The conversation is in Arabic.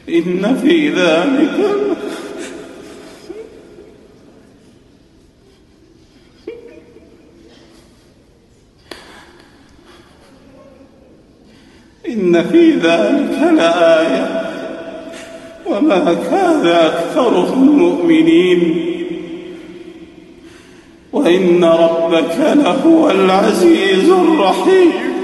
إن في ذلك لآية وما كان أكثرهم مؤمنين وإن ربك لهو العزيز الرحيم.